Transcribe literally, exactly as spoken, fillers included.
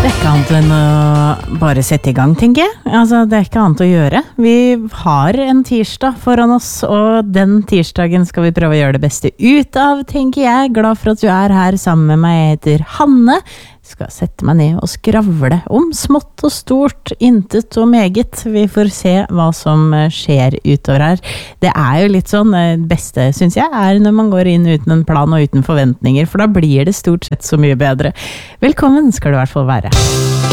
Det er ikke annet enn å bare sette i gang, tenker jeg. Altså, det er ikke annet å gjøre. Vi har en tirsdag foran oss, og den tirsdagen skal vi prøve å gjøre det beste ut av, tenker jeg. Glad for at du er her sammen med meg. Jeg heter Hanne. Skal sette meg ned og skravle om smått og stort, intet og meget. Vi får se hva som skjer utover her. Det er jo litt sånn, det beste synes jeg er når man går inn uten en plan og uten forventninger, for da blir det stort sett så mye bedre. Velkommen skal du i hvert fall være.